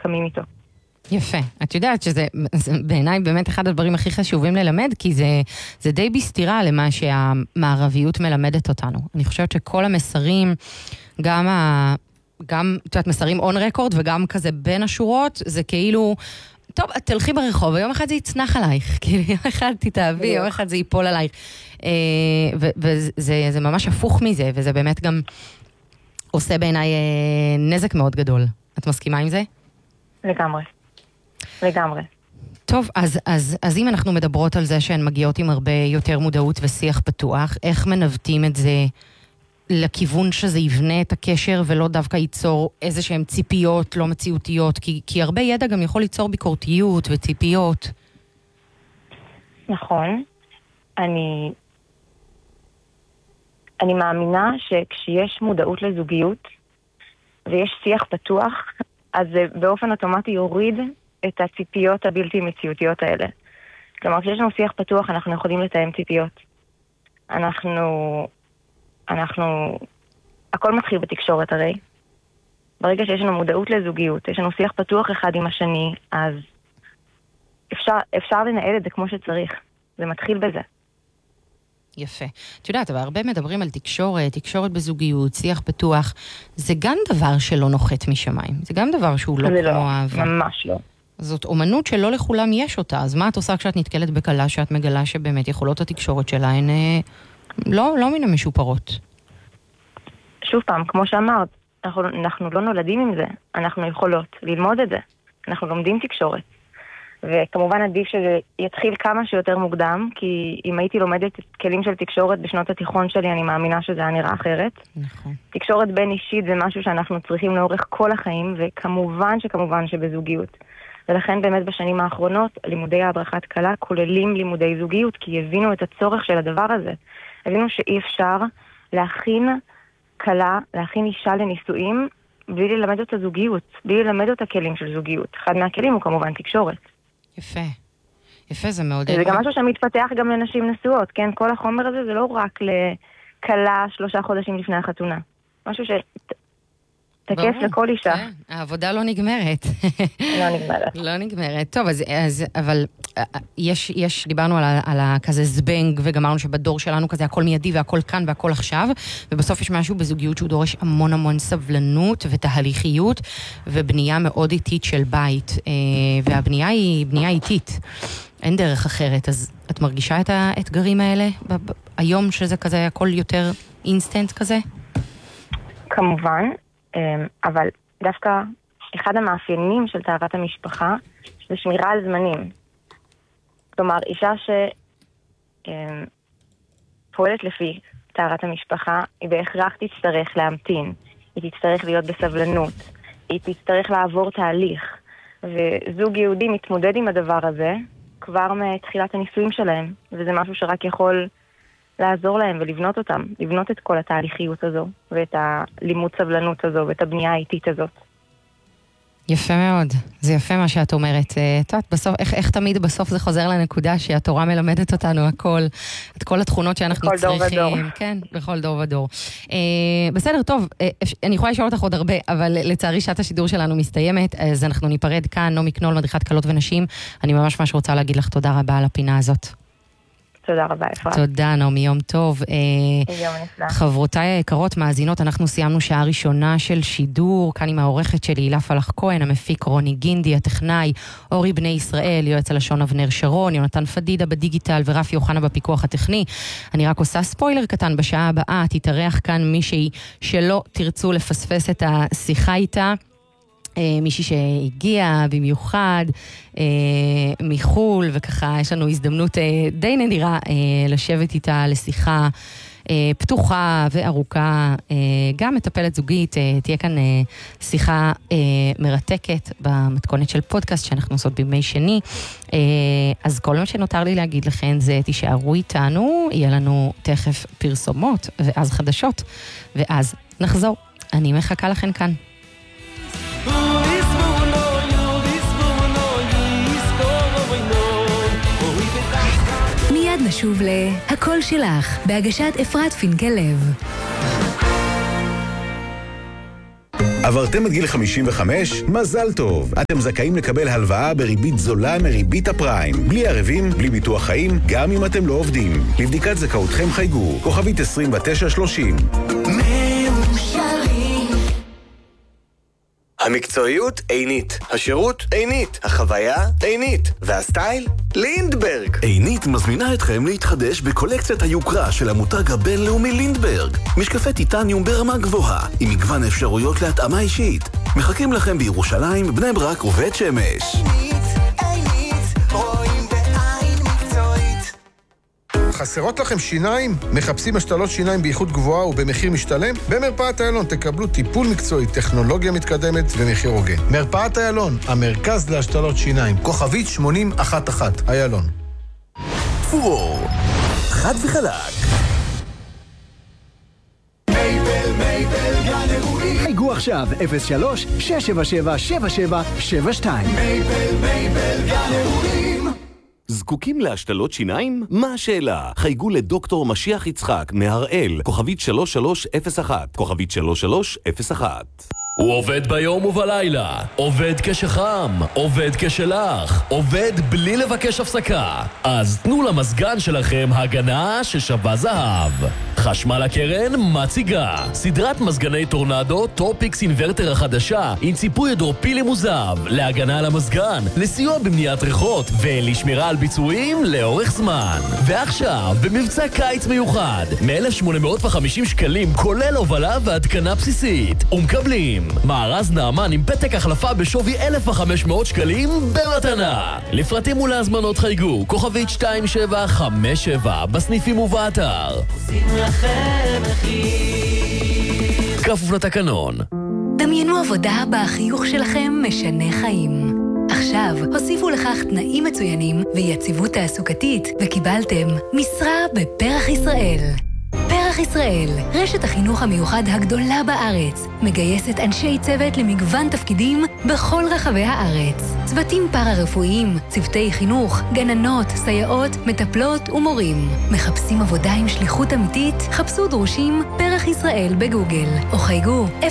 קמים איתו. יפה. את יודעת שזה בעיניי באמת אחד הדברים הכי חשובים ללמד, כי זה די בסתירה למה שהמערביות מלמדת אותנו. אני חושבת שכל המסרים, גם את יודעת, מסרים און רקורד וגם כזה בין השורות, זה כאילו, טוב, את תלכי ברחוב, ויום אחד זה יצנח עלייך, כאילו יום אחד תתאהבי, יום אחד זה ייפול עלייך. וזה ממש הפוך מזה, וזה באמת גם עושה בעיניי נזק מאוד גדול. את מסכימה עם זה? לגמרי. טוב, אז אם אנחנו מדברות על זה שהן מגיעות עם הרבה יותר מודעות ושיח פתוח, איך מנווטים את זה לכיוון שזה יבנה את הקשר ולא דווקא ייצור איזה שהן ציפיות לא מציאותיות? כי הרבה ידע גם יכול ליצור ביקורתיות וציפיות. נכון. אני מאמינה שכשיש מודעות לזוגיות ויש שיח פתוח, אז זה באופן אוטומטי יוריד את הציפיות הבלתי מציאותיות האלה. כלומר, כשיש לנו שיח פתוח, אנחנו יכולים לתאם ציפיות. הכל מתחיל בתקשורת הרי. ברגע שיש לנו מודעות לזוגיות, יש לנו שיח פתוח אחד עם השני, אז אפשר לנהל את זה כמו שצריך. זה מתחיל בזה. יפה. את יודעת, אבל הרבה מדברים על תקשורת בזוגיות, שיח פתוח. זה גם דבר שלא נוחת משמיים. זה גם דבר שהוא לא כמו אהבה. ממש לא. זאת אומנות שלא לכולם יש אותה. אז מה את עושה כשאת נתקלת בקלה שאת מגלה שבאמת יכולות התקשורת שלה הן לא מן המשופרות? שוב פעם, כמו שאמרת, אנחנו לא נולדים עם זה. אנחנו יכולות ללמוד את זה. אנחנו לומדים תקשורת. וכמובן עדיף שזה יתחיל כמה שיותר מוקדם, כי אם הייתי לומדת כלים של תקשורת בשנות התיכון שלי, אני מאמינה שזה היה נראה אחרת. נכון. תקשורת בין אישית זה משהו שאנחנו צריכים לאורך כל החיים, וכמובן שבזוגיות. ולכן באמת בשנים האחרונות, לימודי ההדרכת כלה כוללים לימודי זוגיות, כי הבינו את הצורך של הדבר הזה. הבינו שאי אפשר להכין אישה לנישואים, בלי ללמד אותה זוגיות, בלי ללמד אותה כלים של זוגיות. אחד מהכלים הוא כמובן תקשורת. יפה, זה מאוד... זה גם משהו שמתפתח גם לנשים נשואות, כן? כל החומר הזה זה לא רק לקלה 3 חודשים לפני החתונה. משהו שתקף לכל אישה. כן, העבודה לא נגמרת. לא נגמרת. טוב, אבל דיברנו על כזה זבנג, וגמרנו שבדור שלנו כזה הכל מיידי והכל כאן והכל עכשיו, ובסוף יש משהו בזוגיות שהוא דורש המון סבלנות ותהליכיות, ובנייה מאוד איטית של בית, והבנייה היא בנייה איטית. אין דרך אחרת. אז את מרגישה את האתגרים האלה היום שזה כזה הכל יותר אינסטנט כזה? כמובן, אבל דווקא אחד המאפיינים של טהרת המשפחה זה שמירה על זמנים. כלומר, אישה שפועלת לפי טהרת המשפחה, היא בהכרח תצטרך להמתין, היא תצטרך להיות בסבלנות, היא תצטרך לעבור תהליך, וזוג יהודי מתמודד עם הדבר הזה כבר מתחילת הנישואים שלהם, וזה משהו שרק יכול לעזור להם ולבנות אותם, לבנות את כל התהליכיות הזו, ואת הלימוד סבלנות הזו, ואת הבנייה האיטית הזאת. יפה מאוד, זה יפה מה שאת אומרת. בסוף, איך תמיד בסוף זה חוזר לנקודה שהתורה מלמדת אותנו הכל, את כל התכונות שאנחנו צריכים. בכל דור ודור. כן, בכל דור ודור. בסדר, טוב, אני יכולה לשאול אותך עוד הרבה, אבל לצערי שעת השידור שלנו מסתיימת, אז אנחנו ניפרד כאן, נעמי קנול, מדריכת כלות ונשים. אני ממש רוצה להגיד לך תודה רבה על הפינה הזאת. תודה רבה, אפרת. תודה, נעמי, יום טוב. יום נפלא. חברותיי היקרות, מאזינות, אנחנו סיימנו שעה ראשונה של שידור, כאן עם העורכת שלי, הילה פלח כהן, המפיק רוני גינדי, הטכנאי, אורי בני ישראל, יועץ הלשון אבנר שרון, יונתן פדידה בדיגיטל ורפי יוחנה בפיקוח הטכני. אני רק עושה ספוילר קטן, בשעה הבאה תתארח כאן מישהי שלא תרצו לפספס את השיחה איתה, מישהי שהגיע במיוחד מחול, וככה יש לנו הזדמנות די נדירה לשבת איתה לשיחה פתוחה וארוכה, גם מטפלת זוגית. תהיה כאן שיחה מרתקת במתכונת של פודקאסט שאנחנו עושות בימי שני. אז כל מה שנותר לי להגיד לכם זה תישארו איתנו, יהיה לנו תכף פרסומות ואז חדשות, ואז נחזור. אני מחכה לכם כאן. מיד נשוב להקול שלך, בהגשת אפרת פינקל לב. עברתם את גיל 55? מזל טוב. אתם זכאים לקבל הלוואה בריבית זולה מריבית הפריים. בלי ערבים, בלי ביטוח חיים, גם אם אתם לא עובדים. לבדיקת זכאותכם חייגו, כוכבית 2930. המקצועיות עינית, השירות עינית, החוויה עינית, והסטייל לינדברג. עינית מזמינה אתכם להתחדש בקולקציית היוקרה של המותג הבינלאומי לינדברג. משקפי טיטניום ברמה גבוהה, עם מגוון אפשרויות להתאמה אישית. מחכים לכם בירושלים, בני ברק ובית שמש. חסרות לכם שיניים? מחפשים השתלות שיניים באיכות גבוהה ובמחיר משתלם? במרפאת איילון תקבלו טיפול מקצועי, טכנולוגיה מתקדמת ומחיר הוגן. מרפאת איילון, המרכז להשתלות שיניים, כוכבית 8011, איילון. פור, חד וחלק. מייבל, גן אירועים. חייגו עכשיו, 03-677-7772. מייבל, גן אירועים. זקוקים להשתלות שיניים? מה השאלה? חייגו לדוקטור משיח יצחק מהראל, כוכבית 3301, כוכבית 3301. הוא עובד ביום ובלילה, עובד כשחם, עובד כשלח, עובד בלי לבקש הפסקה. אז תנו למזגן שלכם הגנה ששווה זהב. חשמל הקרן מציגה סדרת מזגני טורנדו טופיקס אינברטר החדשה עם ציפוי הידרופילי מוזב להגנה על המזגן, לסיוע במניעת ריחות ולשמירה על ביצועים לאורך זמן. ועכשיו במבצע קיץ מיוחד מ-1,850 שקלים כולל הובלה והתקנה בסיסית, ומקבלים מארז נאמן עם פתק החלפה בשווי 1,500 שקלים במתנה. לפרטים ולהזמנות חייגו כוכבית 2757 בסניפים ובאתר. כפוף לתקנון. דמיינו עבודה בה החיוך שלכם משנה חיים. עכשיו הוסיפו לכך תנאים מצוינים ויציבות תעסוקתית וקיבלתם משרה בפרח ישראל. פרח ישראל, רשת החינוך המיוחד הגדולה בארץ, מגייסת אנשי צוות למגוון תפקידים בכל רחבי הארץ. צוותים פארה-רפואיים, צוותי חינוך, גננות, סייעות, מטפלות ומורים. מחפשים עבודה עם שליחות אמיתית? חפשו דרושים פרח ישראל בגוגל, או חייגו 073-33-955-00.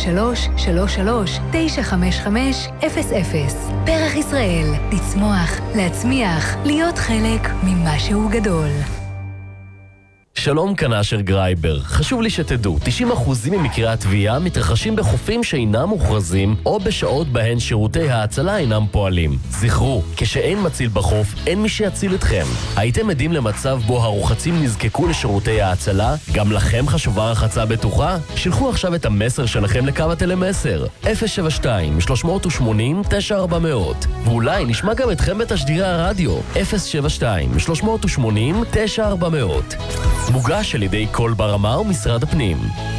פרח ישראל, לצמוח, להצמיח, להיות חלק ממשהו גדול. שלום, כאן אשר גרייבר. חשוב לי שתדעו, 90% ממקרי התביעה מתרחשים בחופים שאינם מוכרזים או בשעות בהן שירותי ההצלה אינם פועלים. זכרו, כשאין מציל בחוף, אין מי שיציל אתכם. הייתם עדים למצב בו הרוחצים נזקקו לשירותי ההצלה? גם לכם חשובה רחצה בטוחה? שלחו עכשיו את המסר שלכם לקו הטלמסר 072-380-9400, ואולי נשמע גם אתכם בתשדירי הרדיו 072-380-9400. מוגש על ידי כל ברמה ומשרד הפנים.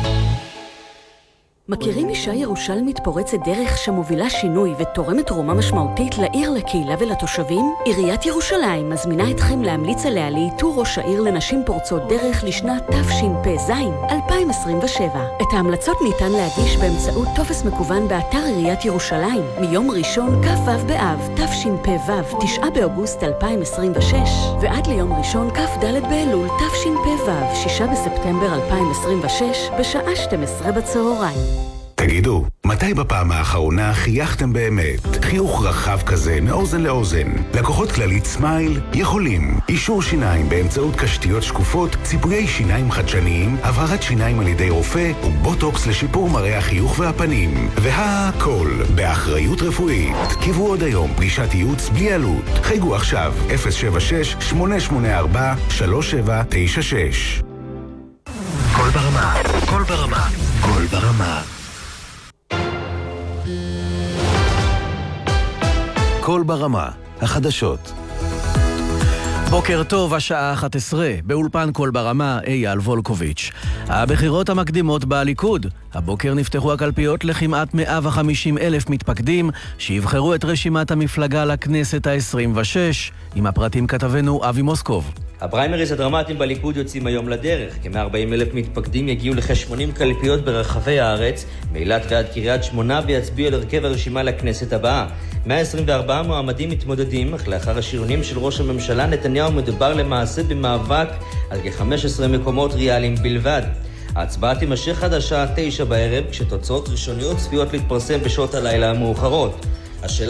מכירים אישה ירושלמית פורצת דרך שמובילה שינוי ותורמת תרומה משמעותית לעיר, לקהילה ולתושבים? עיריית ירושלים מזמינה אתכם להמליץ עליה לאיתור ראש העיר לנשים פורצות דרך לשנת תשפ"ז 2027. את ההמלצות ניתן להגיש באמצעות טופס מקוון באתר עיריית ירושלים מיום ראשון כ"ו באב תשפ"ו 9 באוגוסט 2026 ועד ליום ראשון כ"ד באלול תשפ"ו 6 בספטמבר 2026 בשעה 12 בצהריים. תגידו, מתי בפעם האחרונה חייכתם באמת? חיוך רחב כזה מאוזן לאוזן. לקוחות כללית סמייל יכולים. אישור שיניים באמצעות קשתיות שקופות, ציפויי שיניים חדשניים, הבהרת שיניים על ידי רופא ובוטוקס לשיפור מראה החיוך והפנים. והכל באחריות רפואית. קיבלו עוד היום פגישת ייעוץ בלי עלות. חייגו עכשיו 076-884-3796. כל ברמה, כל ברמה, כל ברמה. כל ברמה, החדשות. בוקר טוב, השעה 11, באולפן כל ברמה, אייל וולקוביץ'. הבחירות המקדימות בליכוד. הבוקר נפתחו הקלפיות לכמעט 150,000 מתפקדים שיבחרו את רשימת המפלגה לכנסת ה-26. עם הפרטים כתבנו אבי מוסקוב. הפריימריז הדרמטיים בליכוד יוצאים היום לדרך. כ-140,000 מתפקדים יגיעו לכ-80 קלפיות ברחבי הארץ, מאילת ועד קריית שמונה, ויצביעו על הרכב הרשימה לכנסת הבאה. 124 מועמדים מתמודדים, אך לאחר השריונים של ראש הממשלה נתניהו מדובר למעשה במאבק על כ-15 מקומות ריאליים בלבד. ההצבעה תימשך עד השעה 9 בערב, כשתוצאות ראשוניות צפויות להתפרסם בשעות הלילה המאוחרות. השאלה